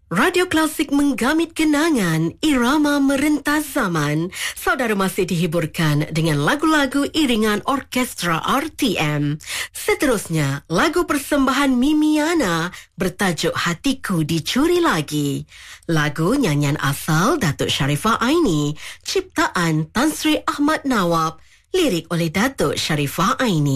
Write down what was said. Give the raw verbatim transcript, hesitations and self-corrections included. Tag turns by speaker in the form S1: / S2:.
S1: Radio Klasik menggamit kenangan, irama merentas zaman. Saudara masih dihiburkan dengan lagu-lagu iringan orkestra R T M. Seterusnya, lagu persembahan Mimiana bertajuk Hatiku Dicuri Lagi. Lagu nyanyian asal Datuk Sharifah Aini, ciptaan Tan Sri Ahmad Nawab, lirik oleh Datuk Sharifah Aini.